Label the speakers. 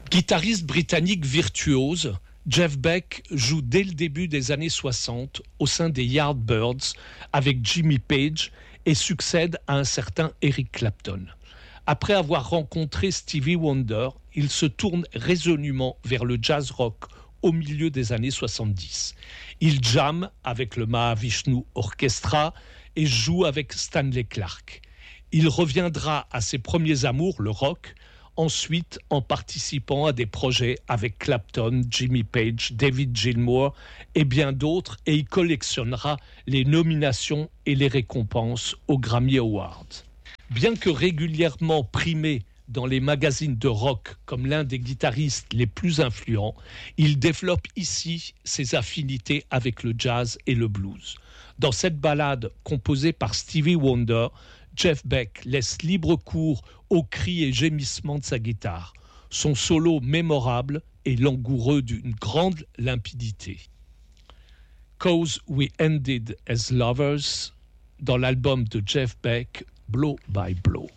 Speaker 1: Guitariste britannique virtuose, Jeff Beck joue dès le début des années 60 au sein des Yardbirds avec Jimmy Page et succède à un certain Eric Clapton. Après avoir rencontré Stevie Wonder, il se tourne résolument vers le jazz rock au milieu des années 70. Il jamme avec le Mahavishnu Orchestra et joue avec Stanley Clarke. Il reviendra à ses premiers amours, le rock, ensuite en participant à des projets avec Clapton, Jimmy Page, David Gilmour et bien d'autres, et il collectionnera les nominations et les récompenses aux Grammy Awards. Bien que régulièrement primé dans les magazines de rock comme l'un des guitaristes les plus influents, il développe ici ses affinités avec le jazz et le blues. Dans cette ballade composée par Stevie Wonder, Jeff Beck laisse libre cours aux cris et gémissements de sa guitare. Son solo mémorable est langoureux d'une grande limpidité. "'Cause We Ended as Lovers", dans l'album de Jeff Beck, Blow by Blow.